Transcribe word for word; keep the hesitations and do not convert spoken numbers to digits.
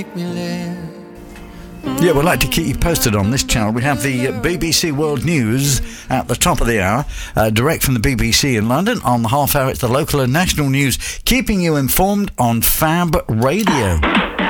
Yeah, we'd like to keep you posted on this channel. We have the B B C World News at the top of the hour, uh, direct from the B B C in London. On the half hour, it's the local and national news, keeping you informed on Fab Radio.